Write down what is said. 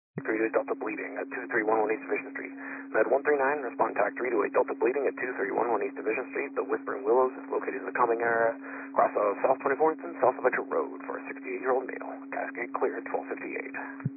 328 Delta bleeding at 2311 East Division Street. Med 139, respond TAC 328 Delta bleeding at 2311 East Division Street. The Whispering Willows is located in the common area, cross of South 24th and South Adventure Road for a 68-year-old male. Cascade cleared, 1258.